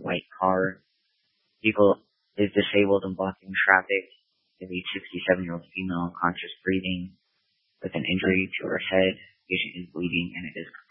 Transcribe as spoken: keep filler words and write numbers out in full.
white car. Vehicle is disabled and blocking traffic. Is a sixty-seven-year-old female, conscious breathing, with an injury to her head. Patient is bleeding and it is